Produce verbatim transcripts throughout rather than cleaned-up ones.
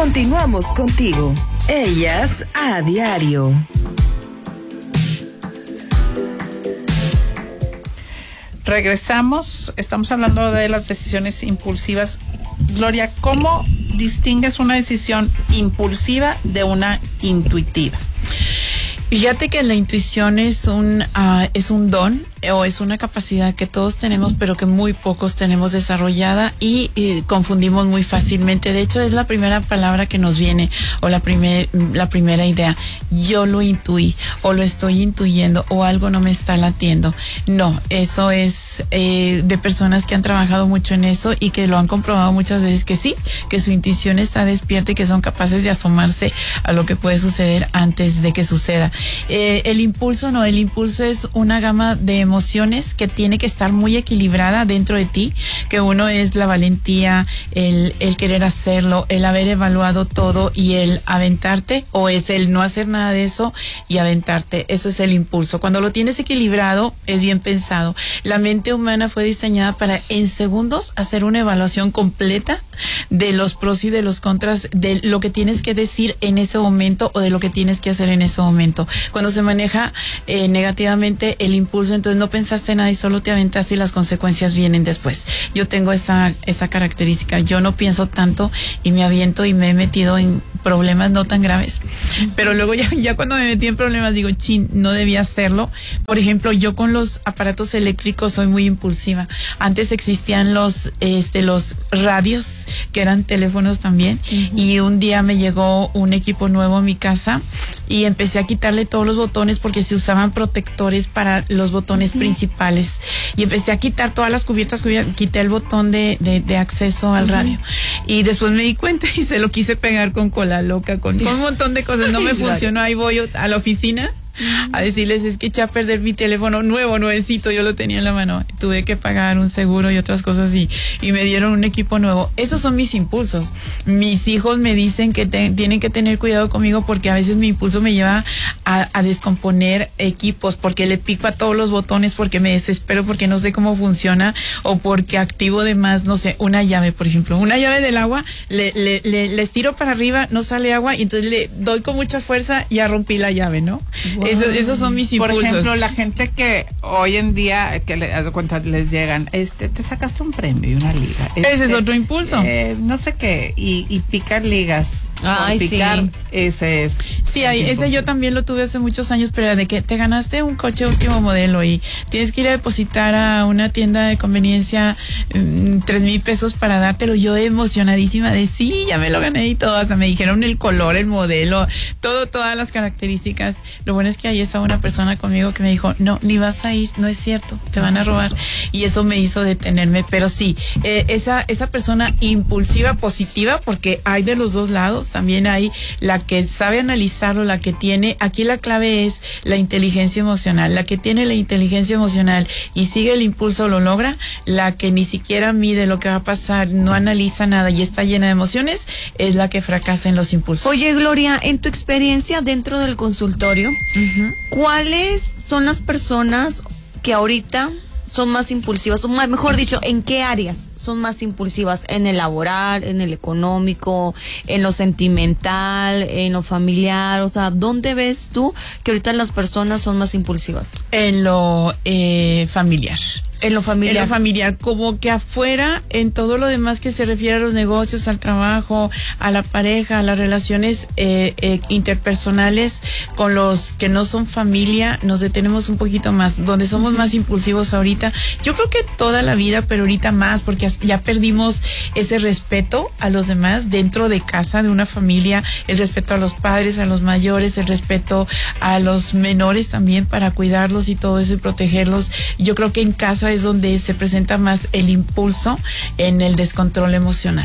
Continuamos contigo. Ellas a diario. Regresamos, estamos hablando de las decisiones impulsivas. Gloria, ¿cómo distingues una decisión impulsiva de una intuitiva? Fíjate que la intuición es un uh, es un don o es una capacidad que todos tenemos, pero que muy pocos tenemos desarrollada y, y confundimos muy fácilmente. De hecho, es la primera palabra que nos viene o la primer la primera idea. Yo lo intuí o lo estoy intuyendo o algo no me está latiendo. No, eso es eh, de personas que han trabajado mucho en eso y que lo han comprobado muchas veces que sí, que su intuición está despierta y que son capaces de asomarse a lo que puede suceder antes de que suceda. Eh, el impulso no, el impulso es una gama de emociones que tiene que estar muy equilibrada dentro de ti, que uno es la valentía, el, el querer hacerlo, el haber evaluado todo y el aventarte, o es el no hacer nada de eso y aventarte. Eso es el impulso. Cuando lo tienes equilibrado, es bien pensado. La mente humana fue diseñada para en segundos hacer una evaluación completa de los pros y de los contras, de lo que tienes que decir en ese momento o de lo que tienes que hacer en ese momento. Cuando se maneja eh, negativamente el impulso, entonces no pensaste nada y solo te aventaste y las consecuencias vienen después. Yo tengo esa esa característica. Yo no pienso tanto y me aviento y me he metido en problemas no tan graves. Pero luego ya, ya cuando me metí en problemas digo, chin, no debía hacerlo. Por ejemplo, yo con los aparatos eléctricos soy muy impulsiva. Antes existían los este los radios, que eran teléfonos también, uh-huh. Y un día me llegó un equipo nuevo a mi casa y empecé a quitarle todos los botones porque se usaban protectores para los botones uh-huh. principales. Y empecé a quitar todas las cubiertas, quité el botón de, de, de acceso al uh-huh. radio. Y después me di cuenta y se lo quise pegar con cola loca, con, con un montón de cosas. No me funcionó. Ahí voy a la oficina a decirles, es que eché a perder mi teléfono nuevo, nuevecito, yo lo tenía en la mano, tuve que pagar un seguro y otras cosas y, y me dieron un equipo nuevo. Esos son mis impulsos. Mis hijos me dicen que te, tienen que tener cuidado conmigo porque a veces mi impulso me lleva a, a descomponer equipos, porque le pico a todos los botones, porque me desespero, porque no sé cómo funciona o porque activo de más, no sé, una llave, por ejemplo, una llave del agua, le, le, le, le estiro para arriba, no sale agua y entonces le doy con mucha fuerza y ya rompí la llave, ¿no? Wow. Eso, esos son mis impulsos. Por ejemplo, la gente que hoy en día, que le, haz de cuenta, les llegan, este, te sacaste un premio y una liga. Este, ese es otro impulso. Eh, no sé qué, y, y picar ligas. Ay, picar, sí. Ese es. Sí, hay, ese yo también lo tuve hace muchos años, pero era de que te ganaste un coche último modelo y tienes que ir a depositar a una tienda de conveniencia um, tres mil pesos para dártelo. Yo emocionadísima de sí, ya me lo gané y todo. O sea, me dijeron el color, el modelo, todo, todas las características. Lo bueno es que ahí estaba una persona conmigo que me dijo, no, ni vas a ir, no es cierto, te van a robar. Y eso me hizo detenerme. Pero sí, eh, esa, esa persona impulsiva, positiva, porque hay de los dos lados. También hay la que sabe analizarlo, la que tiene, aquí la clave es la inteligencia emocional, la que tiene la inteligencia emocional y sigue el impulso, lo logra, la que ni siquiera mide lo que va a pasar, no analiza nada y está llena de emociones, es la que fracasa en los impulsos. Oye, Gloria, en tu experiencia dentro del consultorio, uh-huh. ¿cuáles son las personas que ahorita son más impulsivas? O mejor dicho, ¿en qué áreas son más impulsivas? ¿En el laboral, en el económico, en lo sentimental, en lo familiar? O sea, ¿dónde ves tú que ahorita las personas son más impulsivas? En lo eh, familiar. En lo familiar. En lo familiar, como que afuera, en todo lo demás que se refiere a los negocios, al trabajo, a la pareja, a las relaciones eh, eh, interpersonales con los que no son familia, nos detenemos un poquito más. Donde somos más impulsivos ahorita, yo creo que toda la vida, pero ahorita más, porque ya perdimos ese respeto a los demás dentro de casa, de una familia, el respeto a los padres, a los mayores, el respeto a los menores también para cuidarlos y todo eso y protegerlos. Yo creo que en casa es donde se presenta más el impulso en el descontrol emocional.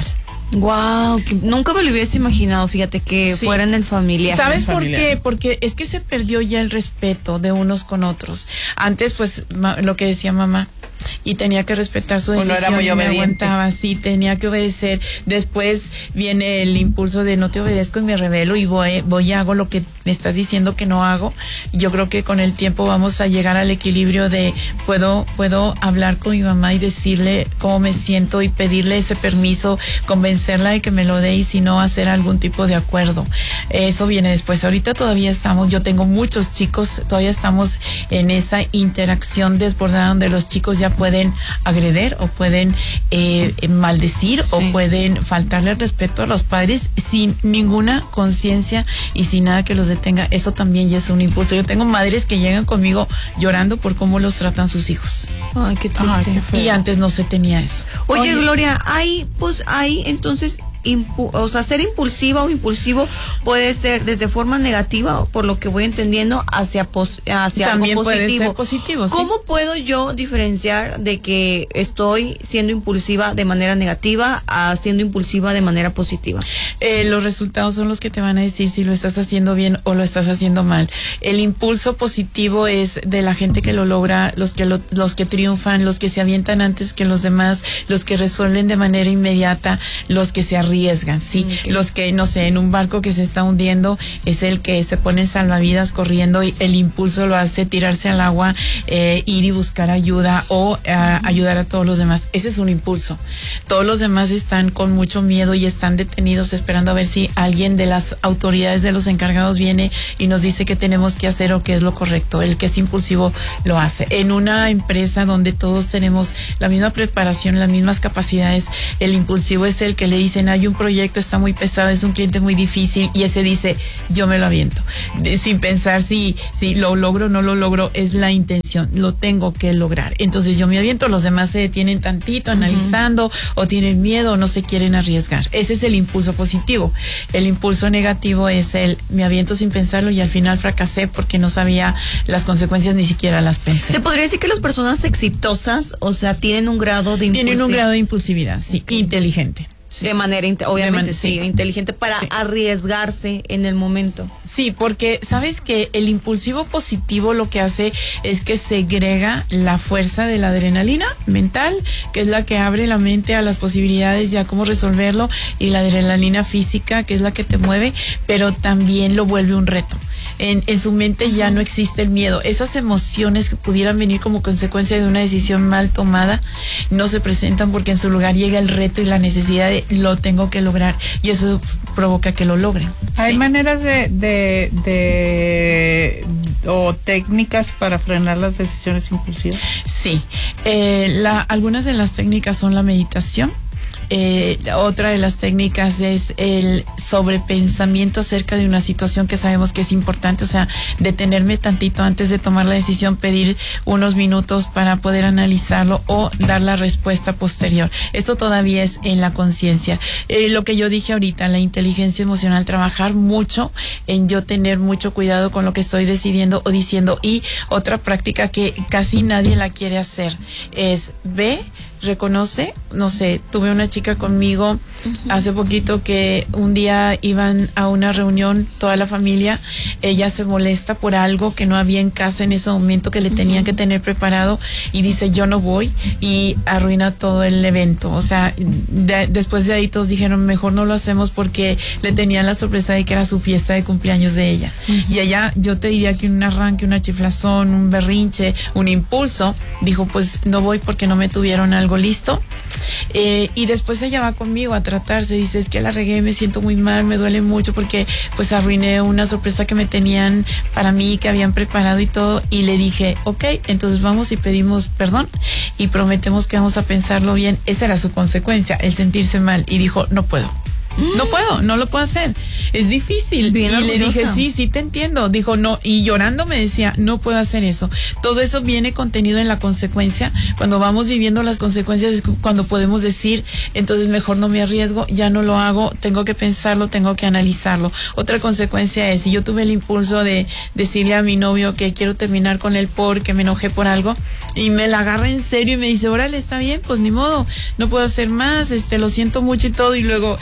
Wow, que nunca me lo hubiese imaginado, fíjate, que sí. fuera en el familiar. ¿Sabes por familiar. qué? Porque es que se perdió ya el respeto de unos con otros. Antes, pues, ma, lo que decía mamá, y tenía que respetar su decisión. Uno era muy y me obediente. aguantaba, sí, tenía que obedecer. Después viene el impulso de no te obedezco y me rebelo y voy, voy y hago lo que me estás diciendo que no hago. Yo creo que con el tiempo vamos a llegar al equilibrio de puedo, puedo hablar con mi mamá y decirle cómo me siento y pedirle ese permiso, convencerla de que me lo dé y si no hacer algún tipo de acuerdo. Eso viene después. Ahorita todavía estamos, yo tengo muchos chicos, todavía estamos en esa interacción desbordada donde los chicos ya pueden agredir o pueden eh, maldecir sí. o pueden faltarle el respeto a los padres sin ninguna conciencia y sin nada que los detenga. Eso también ya es un impulso. Yo tengo madres que llegan conmigo llorando por cómo los tratan sus hijos. Ay, qué triste. Ay, qué feo. Y antes no se tenía eso. Oye, Oye Gloria, hay, pues, hay entonces Impu o sea, ser impulsiva o impulsivo puede ser desde forma negativa, por lo que voy entendiendo, hacia, pos hacia también algo positivo. Puede ser positivo, ¿Cómo sí? puedo yo diferenciar de que estoy siendo impulsiva de manera negativa a siendo impulsiva de manera positiva? Eh, los resultados son los que te van a decir si lo estás haciendo bien o lo estás haciendo mal. El impulso positivo es de la gente que lo logra, los que lo, los que triunfan, los que se avientan antes que los demás, los que resuelven de manera inmediata, los que se arriesgan. Arriesgan, sí, okay. Los que, no sé, en un barco que se está hundiendo es el que se pone en salvavidas corriendo y el impulso lo hace tirarse al agua, eh, ir y buscar ayuda o uh, ayudar a todos los demás. Ese es un impulso. Todos los demás están con mucho miedo y están detenidos esperando a ver si alguien de las autoridades, de los encargados viene y nos dice qué tenemos que hacer o qué es lo correcto. El que es impulsivo lo hace. En una empresa donde todos tenemos la misma preparación, las mismas capacidades, el impulsivo es el que le dicen hay un proyecto, está muy pesado, es un cliente muy difícil y ese dice yo me lo aviento de, sin pensar si, si lo logro o no lo logro, es la intención, lo tengo que lograr, entonces yo me aviento, los demás se detienen tantito analizando uh-huh. o tienen miedo o no se quieren arriesgar. Ese es el impulso positivo. El impulso negativo es el me aviento sin pensarlo y al final fracasé porque no sabía las consecuencias, ni siquiera las pensé. ¿Se podría decir que las personas exitosas, o sea, tienen un grado de impulsividad? Tienen un grado de impulsividad, sí, okay. Inteligente. Sí. De manera, obviamente, de man sí, sí, inteligente para sí. arriesgarse en el momento. Sí, porque sabes que el impulsivo positivo lo que hace es que segrega la fuerza de la adrenalina mental, que es la que abre la mente a las posibilidades ya cómo resolverlo, y la adrenalina física, que es la que te mueve, pero también lo vuelve un reto. En, en su mente ya no existe el miedo. Esas emociones que pudieran venir como consecuencia de una decisión mal tomada no se presentan porque en su lugar llega el reto y la necesidad de lo tengo que lograr y eso provoca que lo logren. ¿Hay sí. maneras de, de, de o técnicas para frenar las decisiones impulsivas? Sí. Eh, la, algunas de las técnicas son la meditación. Eh, otra de las técnicas es el sobrepensamiento acerca de una situación que sabemos que es importante, o sea, detenerme tantito antes de tomar la decisión, pedir unos minutos para poder analizarlo o dar la respuesta posterior. Esto todavía es en la conciencia. Eh, lo que yo dije ahorita, la inteligencia emocional, trabajar mucho en yo tener mucho cuidado con lo que estoy decidiendo o diciendo. Y otra práctica que casi nadie la quiere hacer es ve, reconoce, no sé, tuve una chica conmigo uh-huh. hace poquito que un día iban a una reunión toda la familia, ella se molesta por algo que no había en casa en ese momento que le tenían uh-huh. que tener preparado y dice yo no voy y arruina todo el evento, o sea, de, después de ahí todos dijeron mejor no lo hacemos porque le tenían la sorpresa de que era su fiesta de cumpleaños de ella uh-huh. y ella, yo te diría que un arranque, una chiflazón, un berrinche, un impulso, dijo pues no voy porque no me tuvieron algo listo, eh, y después ella va conmigo a tratarse, dice es que la regué, me siento muy mal, me duele mucho porque pues arruiné una sorpresa que me tenían para mí, que habían preparado y todo, y le dije ok, entonces vamos y pedimos perdón y prometemos que vamos a pensarlo bien. Esa era su consecuencia, el sentirse mal, y dijo no puedo. No puedo, no lo puedo hacer. Es difícil. Bien y orgullosa. Le dije, sí, sí te entiendo. Dijo, no, y llorando me decía, no puedo hacer eso. Todo eso viene contenido en la consecuencia. Cuando vamos viviendo las consecuencias es cuando podemos decir, entonces mejor no me arriesgo, ya no lo hago, tengo que pensarlo, tengo que analizarlo. Otra consecuencia es, si yo tuve el impulso de decirle a mi novio que quiero terminar con él porque me enojé por algo, y me la agarra en serio y me dice, órale, está bien, pues ni modo, no puedo hacer más, este, lo siento mucho y todo, y luego empieza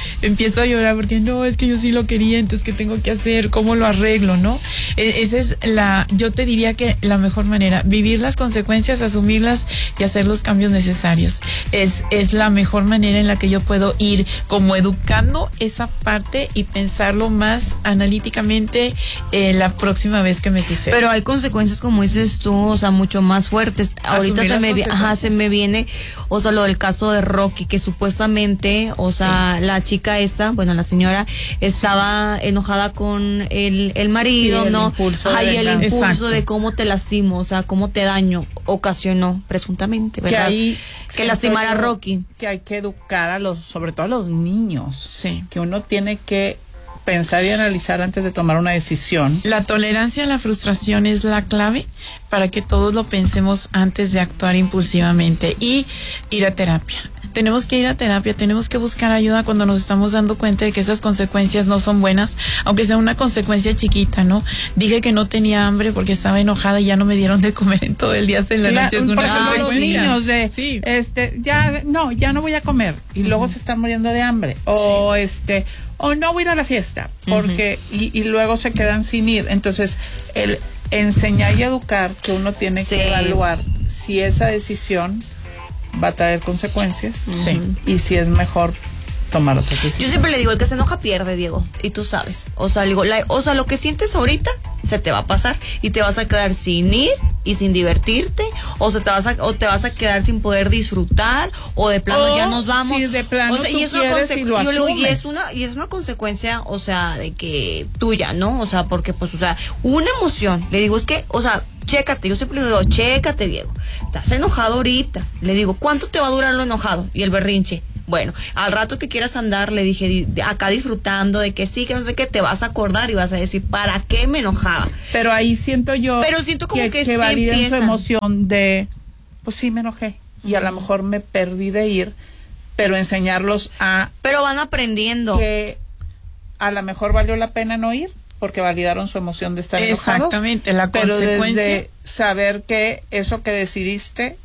empiezo a llorar porque no, es que yo sí lo quería, entonces ¿qué tengo que hacer? ¿Cómo lo arreglo? ¿No? E- esa es la, yo te diría que la mejor manera, vivir las consecuencias, asumirlas y hacer los cambios necesarios. Es, es la mejor manera en la que yo puedo ir como educando esa parte y pensarlo más analíticamente eh, la próxima vez que me suceda. Pero hay consecuencias, como dices tú, o sea, mucho más fuertes. Ahorita Asumir se las me, vi- ajá, se consecuencias. me viene, o sea, lo del caso de Rocky, que supuestamente, o sea, la chica esta, bueno, la señora, estaba enojada con el, el marido, Y el ¿no? impulso de Ajá, y el venganza. impulso Exacto. de cómo te lastimo, o sea, cómo te daño, ocasionó, presuntamente, Que ¿verdad? ahí Que siento lastimar a yo Rocky. Que hay que educar a los, sobre todo a los niños. Sí. Que uno tiene que pensar y analizar antes de tomar una decisión. La tolerancia a la frustración es la clave para que todos lo pensemos antes de actuar impulsivamente y ir a terapia. Tenemos que ir a terapia, tenemos que buscar ayuda cuando nos estamos dando cuenta de que esas consecuencias no son buenas, aunque sea una consecuencia chiquita, ¿no? Dije que no tenía hambre porque estaba enojada y ya no me dieron de comer en todo el día hasta en la La- noche. Es por una ejemplo, los consecuencia. niños de, Sí. este, ya, no, ya no voy a comer y luego se están muriendo de hambre o este, o no voy a ir a la fiesta porque y, y luego se quedan sin ir. Entonces, el enseñar y educar que uno tiene Sí. que evaluar si esa decisión va a traer consecuencias Sí. y si es mejor tomar otras Yo decisiones. siempre le digo, el que se enoja pierde, Diego, y tú sabes. O sea, le digo, la- o sea, lo que sientes ahorita se te va a pasar y te vas a quedar sin ir y sin divertirte, o se te vas a, o te vas a quedar sin poder disfrutar, o de plano O ya nos vamos. si de plano O sea, tú y es una quieres conse- y lo yo le digo, y asumes. es una y es una consecuencia, o sea, de que tuya, ¿no? O sea, porque pues, o sea, una emoción. Le digo, es que, o sea, chécate, yo siempre le digo, chécate, Diego. Estás enojado ahorita. Le digo, ¿cuánto te va a durar lo enojado? Y el berrinche. Bueno, al rato que quieras andar, le dije, di- de- acá disfrutando de que sí, que no sé qué, te vas a acordar y vas a decir, ¿para qué me enojaba? Pero ahí siento yo Pero siento como que sí validen su empiezan. emoción de, pues sí me enojé y a lo mejor me perdí de ir, pero enseñarlos a Pero van aprendiendo. que a lo mejor valió la pena no ir porque validaron su emoción de estar enojados. Exactamente, la Pero consecuencia. desde saber que eso que decidiste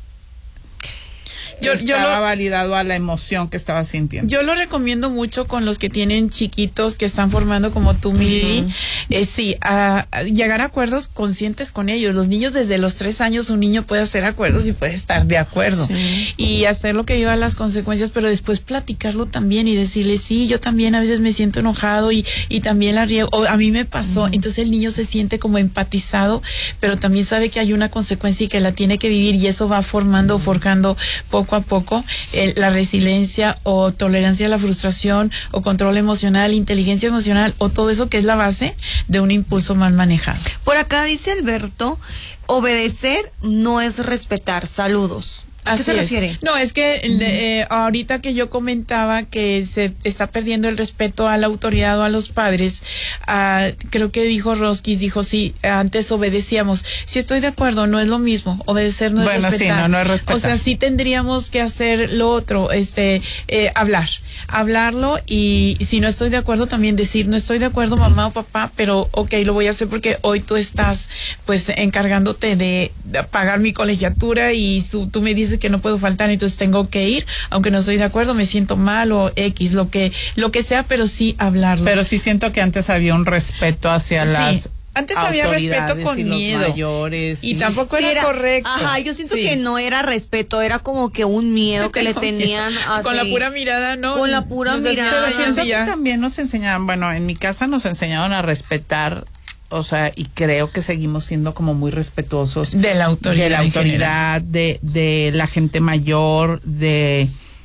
Yo- yo estaba lo- validado a la emoción que estabas sintiendo. Yo lo recomiendo mucho con los que tienen chiquitos que están formando como tú, Mili. Eh, sí, a, a llegar a acuerdos conscientes con ellos. Los niños desde los tres años, un niño puede hacer acuerdos y puede estar de acuerdo. Sí. Y hacer lo que lleva a las consecuencias, pero después platicarlo también y decirle, sí, yo también a veces me siento enojado y, y también la riego, o a mí me pasó. Entonces el niño se siente como empatizado, pero también sabe que hay una consecuencia y que la tiene que vivir y eso va formando, forjando poco a poco el- la resiliencia o tolerancia a la frustración o control emocional, inteligencia emocional o todo eso que es la base de un impulso mal manejado. Por acá dice Alberto, obedecer no es respetar. Saludos. ¿A qué Así se es. refiere? No, es que eh, ahorita que yo comentaba que se está perdiendo el respeto a la autoridad o a los padres, ah, creo que dijo Roskis, dijo, sí, antes obedecíamos. Sí, estoy de acuerdo, no es lo mismo. Obedecer no es Bueno, sí, respetar. no, no es respetar. O sea, sí tendríamos que hacer lo otro, este, eh, hablar. Hablarlo y si no estoy de acuerdo también decir, no estoy de acuerdo mamá o papá, pero ok, lo voy a hacer porque hoy tú estás pues encargándote de, de pagar mi colegiatura y su, tú me dices que no puedo faltar, entonces tengo que ir, aunque no estoy de acuerdo, me siento mal o X, lo que, lo que sea, pero sí hablarlo. Pero sí siento que antes había un respeto hacia Sí. las Antes había respeto autoridades con y los miedo. mayores Y y- tampoco Sí, era, correcto. Ajá, yo siento Sí. que no era respeto, era como que un miedo que le Con tenían así. Con la pura mirada, ¿no? Con la pura Nos hacían mirada. Pero siento así que ya. también nos enseñaban, bueno, en mi casa nos enseñaron a respetar, o sea, y creo que seguimos siendo como muy respetuosos De la autoridad de la en general. autoridad, de, de la gente mayor, de,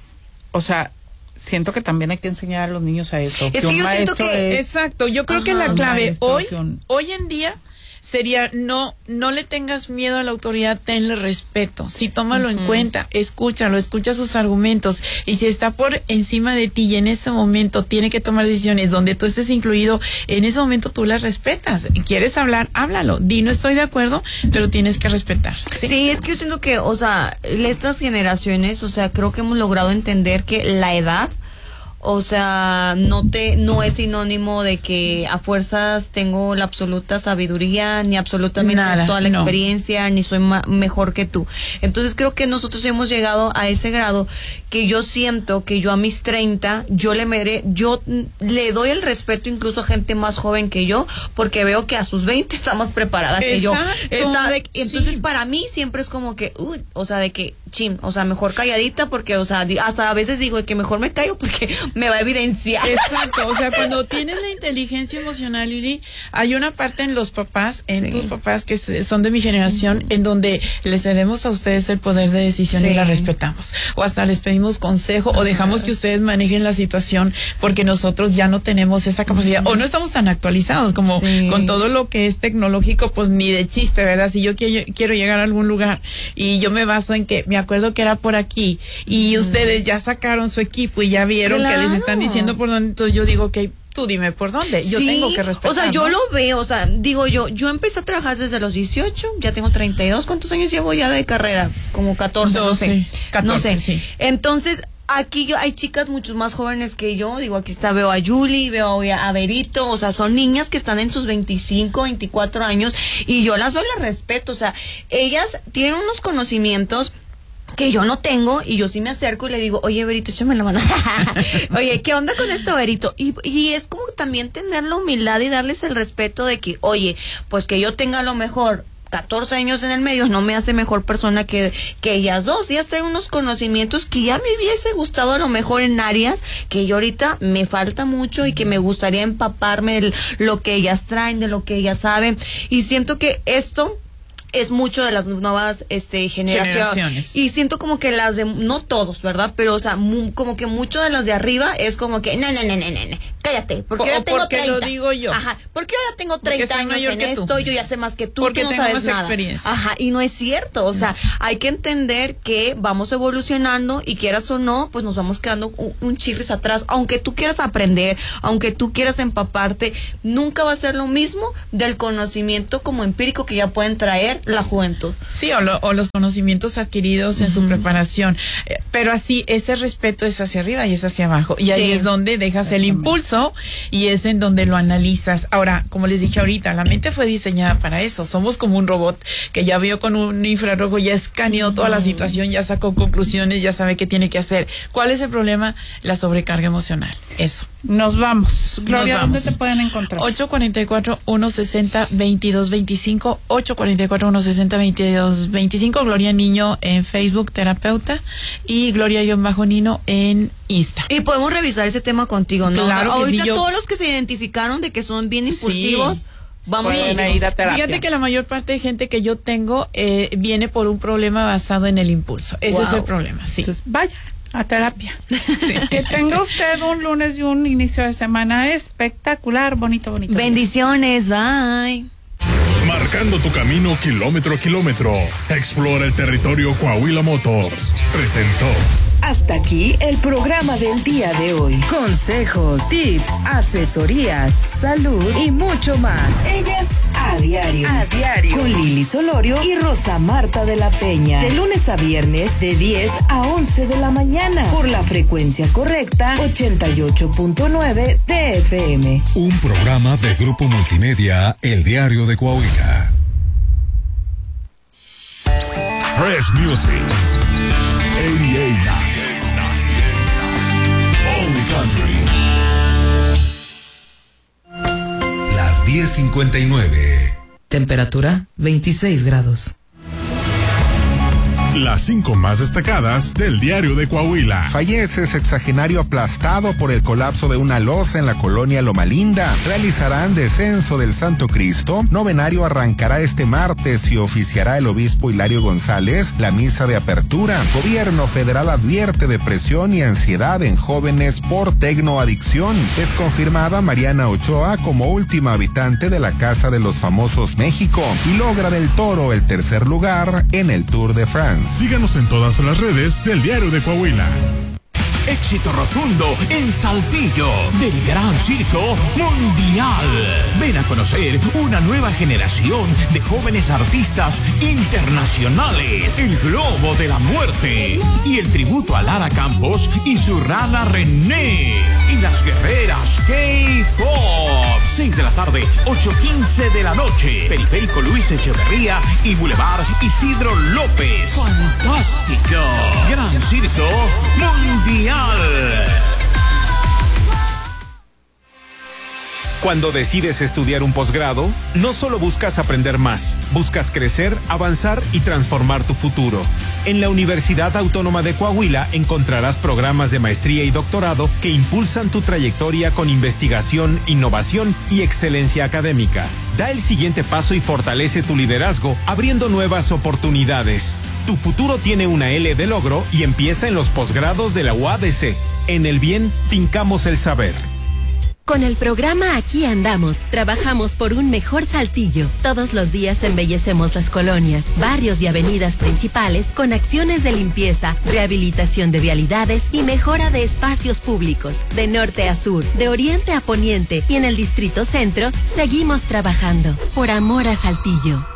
o sea, siento que también hay que enseñar a los niños a eso. Es que un yo siento maestro que- es- Exacto, yo creo que Ajá. la clave Maestro, hoy, que un- hoy en día sería no, no le tengas miedo a la autoridad, tenle respeto. Sí, tómalo en cuenta, escúchalo, escucha sus argumentos. Y si está por encima de ti y en ese momento tiene que tomar decisiones donde tú estés incluido, en ese momento tú las respetas. ¿Quieres hablar? Háblalo. Di, no estoy de acuerdo, pero tienes que respetar. Sí, es que yo siento que, o sea, estas generaciones, o sea, creo que hemos logrado entender que la edad, O sea, no te, no es sinónimo de que a fuerzas tengo la absoluta sabiduría, ni absolutamente Nada, toda la no. experiencia, ni soy ma- mejor que tú. Entonces creo que nosotros hemos llegado a ese grado que yo siento que yo a mis treinta, yo le mere, yo le doy el respeto incluso a gente más joven que yo, porque veo que a sus veinte está más preparada que yo. Está de, entonces sí. para mí siempre es como que, uy, o sea, de que, chin, o sea, mejor calladita, porque, o sea, hasta a veces digo que mejor me callo porque me va a evidenciar. Exacto, o sea, cuando tienes la inteligencia emocional, Lili, hay una parte en los papás, en Sí. tus papás que son de mi generación, en donde les cedemos a ustedes el poder de decisión Sí. y la respetamos. O hasta les pedimos consejo o dejamos que ustedes manejen la situación porque nosotros ya no tenemos esa capacidad o no estamos tan actualizados como Sí. con todo lo que es tecnológico, pues ni de chiste, ¿verdad? Si yo quiero, quiero llegar a algún lugar y yo me baso en que me acuerdo que era por aquí y ustedes ya sacaron su equipo y ya vieron Claro. que les están diciendo por dónde, entonces yo digo, ok, tú dime por dónde, yo Sí, tengo que respetar. o sea, yo ¿no? lo veo, o sea, digo yo, yo empecé a trabajar desde los dieciocho, ya tengo treinta y dos, ¿cuántos años llevo ya de carrera? Como catorce, no sé. doce, catorce, no sé. sí. Entonces, aquí yo, hay chicas mucho más jóvenes que yo, digo, aquí está, veo a Yuli, veo a Verito, o sea, son niñas que están en sus veinticinco, veinticuatro años, y yo las veo y las respeto, o sea, ellas tienen unos conocimientos que yo no tengo, y yo sí me acerco y le digo, oye, Verito, échame la mano. Oye, ¿qué onda con esto, Verito? Y, y es como también tener la humildad y darles el respeto de que, oye, pues que yo tenga a lo mejor catorce años en el medio no me hace mejor persona que, que ellas dos. Ellas traen unos conocimientos que ya me hubiese gustado a lo mejor en áreas que yo ahorita me falta mucho y que me gustaría empaparme de lo que ellas traen, de lo que ellas saben. Y siento que esto es mucho de las nuevas este generaciones. Generaciones. Y siento como que las de, no todos, ¿verdad? Pero, o sea, mu, como que mucho de las de arriba es como que, no, no, no, no, no, no, cállate, porque O- yo ya o tengo porque treinta. lo digo yo. Ajá, porque yo ya tengo Porque treinta soy años mayor en que tú. esto, yo ya sé más que tú, Porque tú no tengo sabes más nada. experiencia. Ajá, y no es cierto, o sea, hay que entender que vamos evolucionando y quieras o no, pues nos vamos quedando un, un chirris atrás, aunque tú quieras aprender, aunque tú quieras empaparte, nunca va a ser lo mismo del conocimiento como empírico que ya pueden traer la juventud. Sí, o, lo, o los conocimientos adquiridos en uh-huh. su preparación. Eh, pero así, ese respeto es hacia arriba y es hacia abajo. Y ahí sí. es donde dejas el impulso y es en donde lo analizas. Ahora, como les dije ahorita, la mente fue diseñada para eso. Somos como un robot que ya vio con un infrarrojo, ya escaneó toda la situación, ya sacó conclusiones, ya sabe qué tiene que hacer. ¿Cuál es el problema? La sobrecarga emocional. Eso. Nos vamos. Gloria, Nos vamos. ¿dónde te pueden encontrar? ocho cuatro cuatro, uno seis cero, veintidós veinticinco, ocho cuatro cuatro, uno seis cero, veintidós veinticinco, Gloria Niño en Facebook, terapeuta, y Gloria-Nino en Insta. Y podemos revisar ese tema contigo, ¿no? Claro que ahorita sí, yo... todos los que se identificaron de que son bien impulsivos, sí. Vamos sí, a ir a terapia. Fíjate que la mayor parte de gente que yo tengo eh, viene por un problema basado en el impulso. Ese wow. es el problema, sí. Entonces, vaya a terapia. Sí. Que tenga usted un lunes y un inicio de semana espectacular, bonito, bonito. Bendiciones, bye. Marcando tu camino kilómetro a kilómetro. Explora el territorio Coahuila Motors. Presentó. Hasta aquí el programa del día de hoy. Consejos, tips, asesorías, salud y mucho más. Ellas a diario. A diario. Con Lili Solorio y Rosa Marta de la Peña. De lunes a viernes de diez a once de la mañana. Por la frecuencia correcta ochenta y ocho punto nueve de F M. Un programa de Grupo Multimedia, El Diario de Coahuila. Fresh Music. ochenta y ocho. Only Country. Las diez cincuenta y nueve. Temperatura veintiséis grados. Las cinco más destacadas del Diario de Coahuila. Fallece sexagenario aplastado por el colapso de una losa en la colonia Loma Linda. Realizarán descenso del Santo Cristo. Novenario arrancará este martes y oficiará el obispo Hilario González la misa de apertura. Gobierno federal advierte depresión y ansiedad en jóvenes por tecnoadicción. Es confirmada Mariana Ochoa como última habitante de la Casa de los Famosos México y logra del Toro el tercer lugar en el Tour de France. Síganos en todas las redes del Diario de Coahuila. éxito rotundo en Saltillo del Gran Circo Mundial. Ven a conocer una nueva generación de jóvenes artistas internacionales. El Globo de la Muerte y el tributo a Lara Campos y su rana René y las guerreras K-Pop. seis de la tarde, ocho quince de la noche. Periférico Luis Echeverría y Boulevard Isidro López. ¡Fantástico! Gran Circo Mundial. Cuando decides estudiar un posgrado, no solo buscas aprender más, buscas crecer, avanzar y transformar tu futuro. En la Universidad Autónoma de Coahuila encontrarás programas de maestría y doctorado que impulsan tu trayectoria con investigación, innovación y excelencia académica. Da el siguiente paso y fortalece tu liderazgo, abriendo nuevas oportunidades. Tu futuro tiene una L de logro y empieza en los posgrados de la U A D C. En el bien, fincamos el saber. Con el programa Aquí Andamos, trabajamos por un mejor Saltillo. Todos los días embellecemos las colonias, barrios y avenidas principales con acciones de limpieza, rehabilitación de vialidades y mejora de espacios públicos. De norte a sur, de oriente a poniente y en el Distrito Centro, seguimos trabajando por amor a Saltillo.